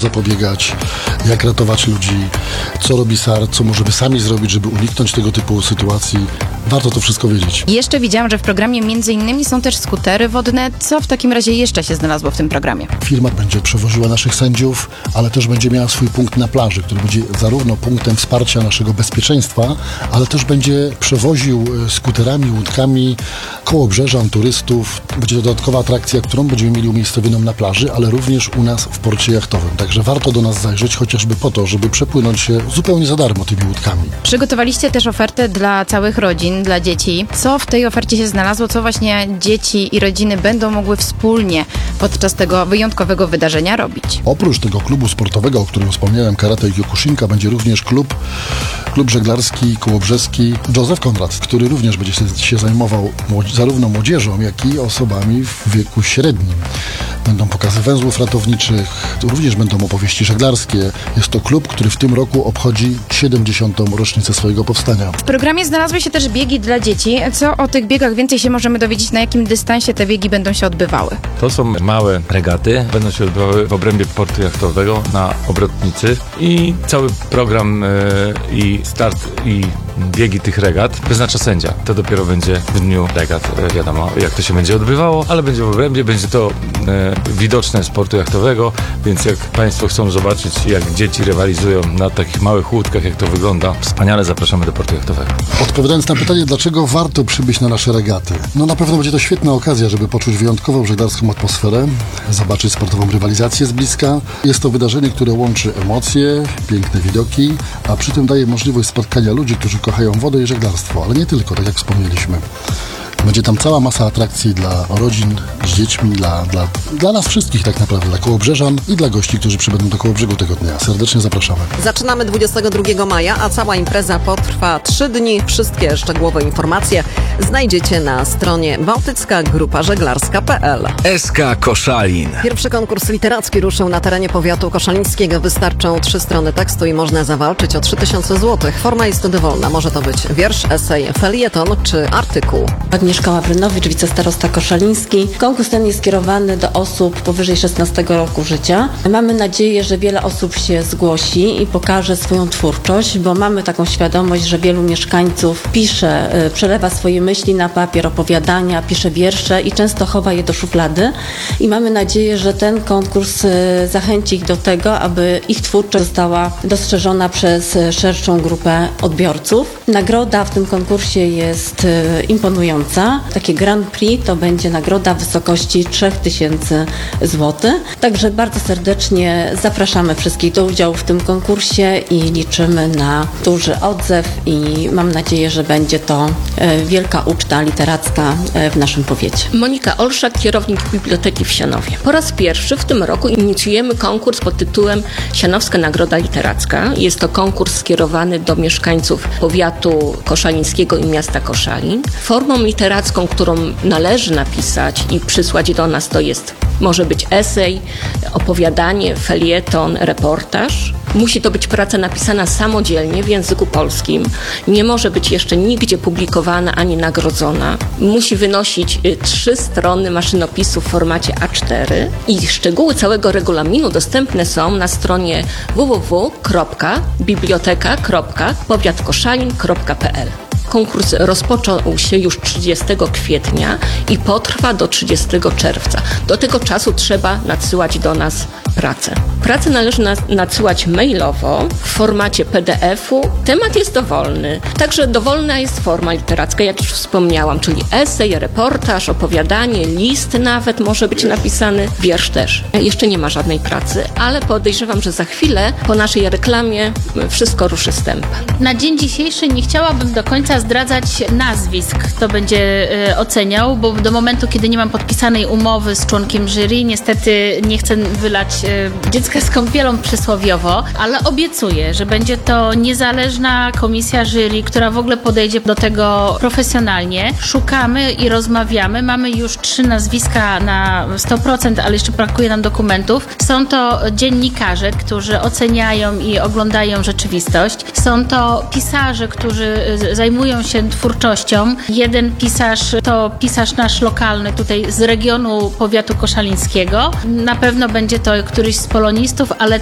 zapobiegać, jak ratować ludzi, co robi SAR, co możemy sami zrobić, żeby uniknąć tego typu sytuacji. Warto to wszystko wiedzieć. Jeszcze widziałam, że w programie między innymi są też skutery wodne. Co w takim razie jeszcze się znalazło w tym programie? Firma będzie przewoziła naszych sędziów, ale też będzie miała swój punkt na plaży, który będzie zarówno punktem wsparcia naszego bezpieczeństwa, ale też będzie przewoził skuterami, łódkami kołobrzeżan, turystów. Będzie to dodatkowa atrakcja, którą będziemy mieli umiejscowioną na plaży, ale również u nas w porcie jachtowym. Także warto do nas zajrzeć, chociażby po to, żeby przepłynąć się zupełnie za darmo tymi łódkami. Przygotowaliście też ofertę dla całych rodzin, dla dzieci. Co w tej ofercie się znalazło? Co właśnie dzieci i rodziny będą mogły wspólnie podczas tego wyjątkowego wydarzenia robić? Oprócz tego klubu sportowego, o którym wspomniałem, Karate i Kyokushinka, będzie również klub żeglarski, kołobrzeski Józef Konrad, który również będzie się zajmował zarówno młodzieżą, jak i osobami w wieku średnim. Będą pokazy węzłów ratowniczych, również będą opowieści żeglarskie. Jest to klub, który w tym roku obchodzi 70. rocznicę swojego powstania. W programie znalazły się też biegi dla dzieci. Co o tych biegach więcej się możemy dowiedzieć? Na jakim dystansie te biegi będą się odbywały? To są małe regaty. Będą się odbywały w obrębie portu jachtowego na Obrotnicy i cały program i start i biegi tych regat wyznacza sędzia. To dopiero będzie w dniu regat, wiadomo jak to się będzie odbywało, ale będzie w obrębie, będzie to widoczne z portu jachtowego, więc jak Państwo chcą zobaczyć, jak dzieci rywalizują na takich małych łódkach, jak to wygląda, wspaniale zapraszamy do portu jachtowego. Odpowiadając na pytanie, dlaczego warto przybyć na nasze regaty? No na pewno będzie to świetna okazja, żeby poczuć wyjątkową żeglarską atmosferę, zobaczyć sportową rywalizację z bliska. Jest to wydarzenie, które łączy emocje, piękne widoki, a przy tym daje możliwość spotkania ludzi, którzy kochają wodę i żeglarstwo, ale nie tylko, tak jak wspomnieliśmy. Będzie tam cała masa atrakcji dla rodzin z dziećmi, dla nas wszystkich tak naprawdę, dla kołobrzeżan i dla gości, którzy przybędą do Kołobrzegu tego dnia. Serdecznie zapraszamy. Zaczynamy 22 maja, a cała impreza potrwa 3 dni. Wszystkie szczegółowe informacje znajdziecie na stronie bałtyckagrupażeglarska.pl. SK Koszalin. Pierwszy konkurs literacki ruszył na terenie powiatu koszalińskiego. Wystarczą 3 strony tekstu i można zawalczyć o 3000 zł. Forma jest dowolna. Może to być wiersz, esej, felieton czy artykuł. Agnieszka Ławrynowicz, wicestarosta koszaliński. Konkurs ten jest skierowany do osób powyżej 16 roku życia. Mamy nadzieję, że wiele osób się zgłosi i pokaże swoją twórczość, bo mamy taką świadomość, że wielu mieszkańców pisze, przelewa swoje myśli na papier, opowiadania, pisze wiersze i często chowa je do szuflady. I mamy nadzieję, że ten konkurs zachęci ich do tego, aby ich twórczość została dostrzeżona przez szerszą grupę odbiorców. Nagroda w tym konkursie jest imponująca. Takie Grand Prix to będzie nagroda w wysokości 3000 zł. Także bardzo serdecznie zapraszamy wszystkich do udziału w tym konkursie i liczymy na duży odzew i mam nadzieję, że będzie to wielka uczta literacka w naszym powiecie. Monika Olszak, kierownik Biblioteki w Sianowie. Po raz pierwszy w tym roku inicjujemy konkurs pod tytułem Sianowska Nagroda Literacka. Jest to konkurs skierowany do mieszkańców powiatu koszalińskiego i miasta Koszalin. Formą literacką, którą należy napisać i przysłać do nas, to może być esej, opowiadanie, felieton, reportaż. Musi to być praca napisana samodzielnie w języku polskim. Nie może być jeszcze nigdzie publikowana ani nagrodzona. Musi wynosić 3 strony maszynopisu w formacie A4 i szczegóły całego regulaminu dostępne są na stronie www.biblioteka.powiatkoszalin.pl. Konkurs rozpoczął się już 30 kwietnia i potrwa do 30 czerwca. Do tego czasu trzeba nadsyłać do nas pracę. Pracę należy nadsyłać mailowo w formacie PDF-u. Temat jest dowolny. Także dowolna jest forma literacka, jak już wspomniałam, czyli esej, reportaż, opowiadanie, list nawet może być napisany, wiersz też. Jeszcze nie ma żadnej pracy, ale podejrzewam, że za chwilę po naszej reklamie wszystko ruszy z tempa. Na dzień dzisiejszy nie chciałabym do końca zdradzać nazwisk, kto będzie oceniał, bo do momentu, kiedy nie mam podpisanej umowy z członkiem jury, niestety nie chcę wylać dziecka z kąpielą przysłowiowo, ale obiecuję, że będzie to niezależna komisja jury, która w ogóle podejdzie do tego profesjonalnie. Szukamy i rozmawiamy. Mamy już 3 nazwiska na 100%, ale jeszcze brakuje nam dokumentów. Są to dziennikarze, którzy oceniają i oglądają rzeczywistość. Są to pisarze, którzy zajmują się twórczością. Jeden pisarz to pisarz nasz lokalny tutaj z regionu powiatu koszalińskiego. Na pewno będzie to któryś z polonistów, ale